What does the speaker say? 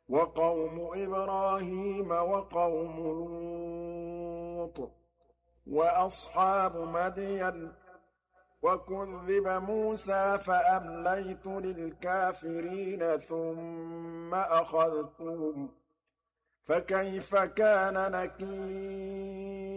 وقوم إبراهيم وقوم لوط وأصحاب مدين وكذب موسى فأمليت للكافرين ثم أخذتهم فكيف كان نكير